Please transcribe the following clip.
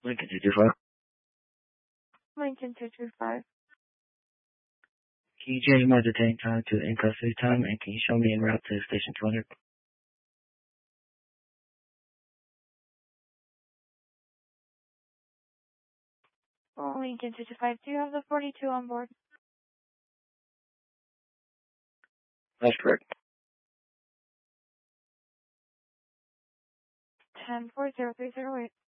Lincoln 225. Lincoln 225. Can you change my detain time to in custody time, and can you show me en route to station 200? Lincoln 225. Do you have the 42 on board? That's correct. 10-40308.